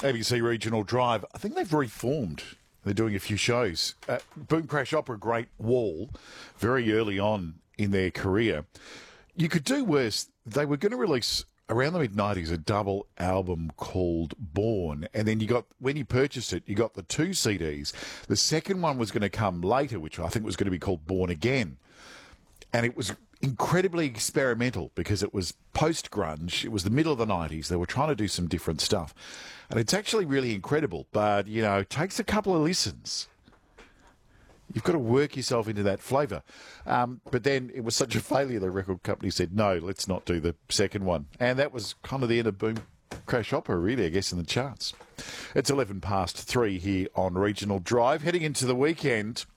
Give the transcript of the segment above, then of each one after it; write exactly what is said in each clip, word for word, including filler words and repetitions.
A B C Regional Drive. I think they've reformed. They're doing a few shows. Uh, Boom Crash Opera, Great Wall, very early on in their career. You could do worse. They were going to release, around the mid nineties, a double album called Born. And then you got, when you purchased it, you got the two C Ds. The second one was going to come later, which I think was going to be called Born Again. And it was incredibly experimental because it was post-grunge. It was the middle of the nineties. They were trying to do some different stuff. And it's actually really incredible. But, you know, it takes a couple of listens. You've got to work yourself into that flavour. Um, but then it was such a failure, the record company said, no, let's not do the second one. And that was kind of the end of Boom Crash Opera, really, I guess, in the charts. It's eleven past three here on Regional Drive. Heading into the weekend,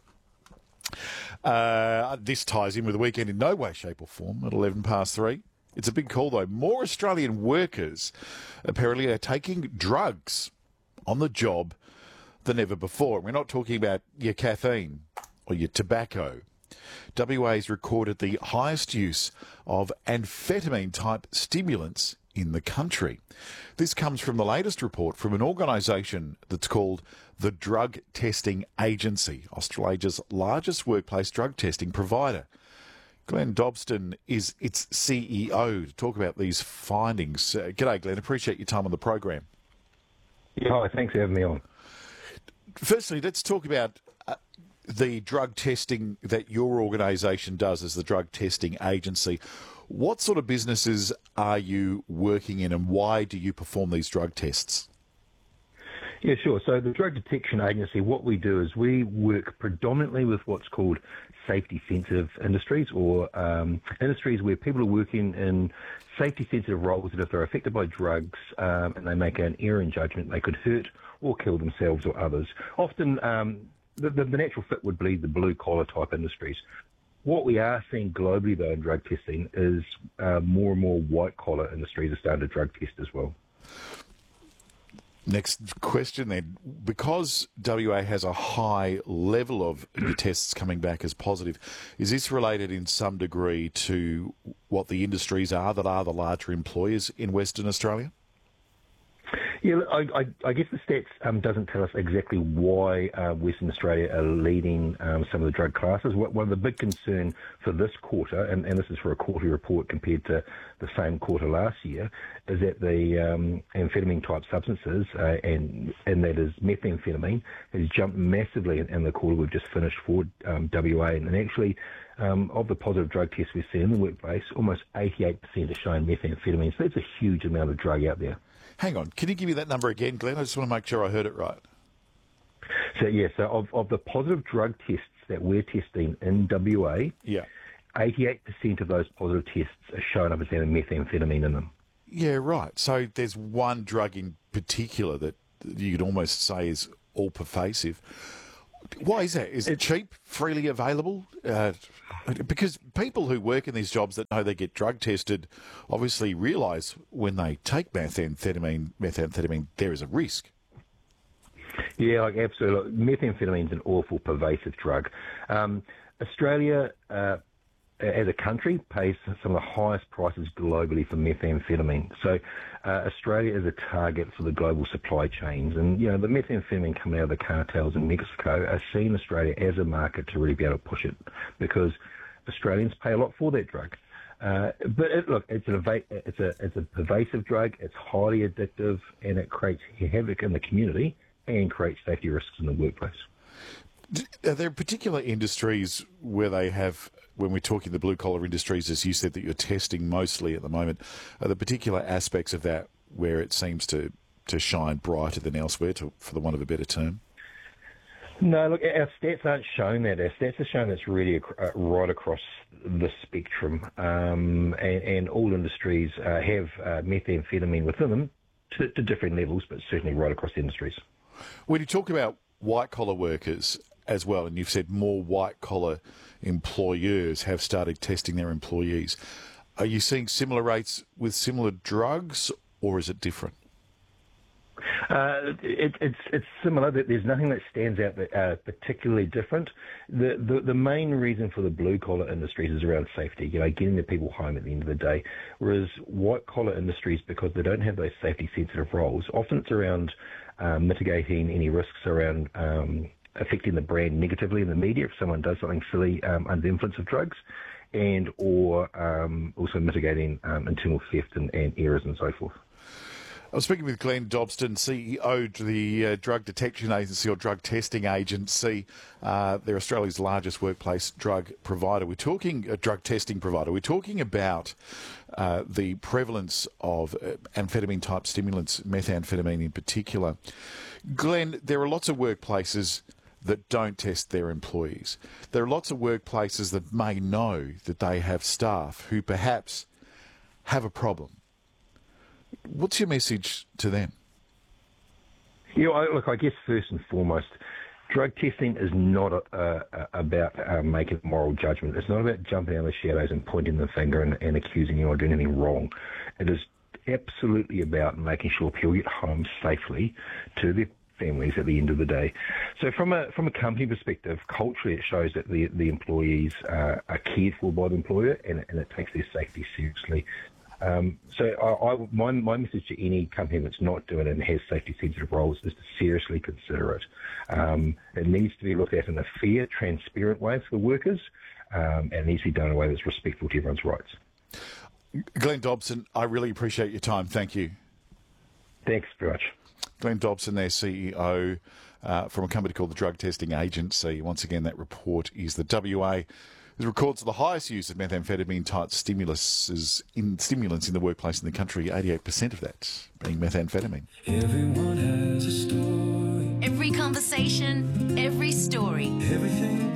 uh, this ties in with the weekend in no way, shape or form at eleven past three. It's a big call, though. More Australian workers apparently are taking drugs on the job than ever before. We're not talking about your caffeine or your tobacco. W A's recorded the highest use of amphetamine-type stimulants in the country. This comes from the latest report from an organisation that's called the Drug Testing Agency, Australia's largest workplace drug testing provider. Glenn Dobston is its C E O to talk about these findings. Uh, g'day, Glenn. Appreciate your time on the program. Yeah, hi. Thanks for having me on. Firstly, let's talk about uh, the drug testing that your organisation does as the Drug Testing Agency. What sort of businesses are you working in and why do you perform these drug tests? Yeah, sure. So the Drug Detection Agency, what we do is we work predominantly with what's called safety-sensitive industries, or um, industries where people are working in safety-sensitive roles that if they're affected by drugs um, and they make an error in judgment, they could hurt or kill themselves or others. Often um, the, the, the natural fit would be the blue-collar type industries. What we are seeing globally, though, in drug testing is uh, more and more white-collar industries are starting to drug test as well. Next question then. Because W A has a high level of new tests coming back as positive, is this related in some degree to what the industries are that are the larger employers in Western Australia? Yeah, I, I, I guess the stats um, doesn't tell us exactly why uh, Western Australia are leading um, some of the drug classes. One of the big concern for this quarter, and, and this is for a quarterly report compared to the same quarter last year, is that the um, amphetamine-type substances, uh, and and that is methamphetamine, has jumped massively in, in the quarter we've just finished for um, W A. And actually, um, of the positive drug tests we've seen in the workplace, almost eighty-eight percent are showing methamphetamine. So that's a huge amount of drug out there. Hang on, can you give me that number again, Glenn? I just want to make sure I heard it right. So, yeah, so of, of the positive drug tests that we're testing in W A, yeah, eighty-eight percent of those positive tests are showing up as having methamphetamine in them. Yeah, right. So there's one drug in particular that you could almost say is all pervasive. Why is that? Is it cheap, freely available? Uh, because people who work in these jobs that know they get drug tested obviously realise when they take methamphetamine, methamphetamine, there is a risk. Yeah, like absolutely. Methamphetamine is an awful pervasive drug. Um, Australia, uh, as a country, pays some of the highest prices globally for methamphetamine. So uh, Australia is a target for the global supply chains. And, you know, the methamphetamine coming out of the cartels in Mexico are seeing Australia as a market to really be able to push it because Australians pay a lot for that drug. Uh, but it, look, it's, an, it's, a, it's a pervasive drug, it's highly addictive, and it creates havoc in the community and creates safety risks in the workplace. Are there particular industries where they have, when we're talking the blue-collar industries, as you said, that you're testing mostly at the moment, are there particular aspects of that where it seems to, to shine brighter than elsewhere, to, for the want of a better term? No, look, our stats aren't showing that. Our stats are showing it's really uh, right across the spectrum, um, and, and all industries uh, have uh, methamphetamine within them to, to different levels, but certainly right across industries. When you talk about white-collar workers as well, and you've said more white-collar employers have started testing their employees, are you seeing similar rates with similar drugs, or is it different? Uh, it, it's it's similar. There's nothing that stands out that, uh, particularly different. The, the the main reason for the blue collar industries is around safety. You know, getting the people home at the end of the day. Whereas white collar industries, because they don't have those safety sensitive roles, often it's around um, mitigating any risks around um, affecting the brand negatively in the media if someone does something silly um, under the influence of drugs, and or um, also mitigating um, internal theft and, and errors and so forth. I was speaking with Glenn Dobson, C E O of the uh, Drug Detection Agency or Drug Testing Agency. Uh, they're Australia's largest workplace drug provider. We're talking a drug testing provider. We're talking about uh, the prevalence of uh, amphetamine-type stimulants, methamphetamine in particular. Glenn, there are lots of workplaces that don't test their employees. There are lots of workplaces that may know that they have staff who perhaps have a problem. What's your message to them? Yeah, I, look, I guess first and foremost, drug testing is not a, a, about uh, making a moral judgment. It's not about jumping out of the shadows and pointing the finger and, and accusing you of doing anything wrong. It is absolutely about making sure people get home safely to their families at the end of the day. So from a from a company perspective, culturally it shows that the, the employees uh, are cared for by the employer and, and it takes their safety seriously. Um, so I, I, my, my message to any company that's not doing it and has safety-sensitive roles is to seriously consider it. Um, it needs to be looked at in a fair, transparent way for the workers, um, and it needs to be done in a way that's respectful to everyone's rights. Glenn Dobson, I really appreciate your time. Thank you. Thanks very much. Glenn Dobson, their C E O uh, from a company called the Drug Testing Agency. Once again, that report is the W A. It records the highest use of methamphetamine-type stimulus in stimulants in the workplace in the country, eighty-eight percent of that being methamphetamine. Everyone has a story. Every conversation, every story. Everything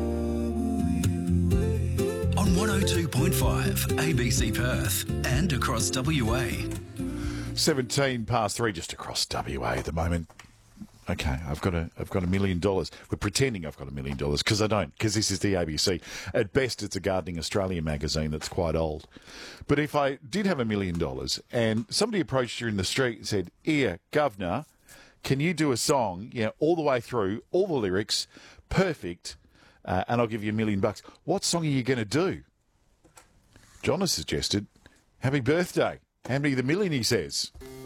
on one oh two point five A B C Perth and across W A. seventeen past three, just across W A at the moment. Okay, I've got a, I've got a million dollars. We're pretending I've got a million dollars because I don't, because this is the A B C. At best, it's a Gardening Australia magazine that's quite old. But if I did have a million dollars and somebody approached you in the street and said, "Here, Governor, can you do a song, you know, all the way through, all the lyrics, perfect, uh, and I'll give you a million bucks," what song are you going to do? John has suggested, "Happy Birthday." Hand me the million, he says.